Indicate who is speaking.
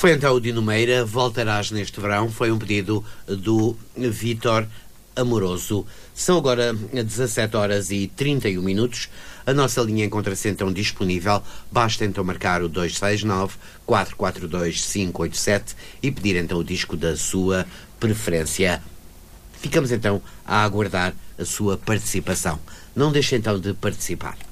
Speaker 1: Foi então o Dino Meira, Voltarás neste verão, foi um pedido do Vítor Amoroso. São agora 17 horas e 31 minutos. A nossa linha encontra-se então disponível. Basta então marcar o 269-442-587 e pedir então o disco da sua preferência. Ficamos então a aguardar a sua participação. Não deixe então de participar.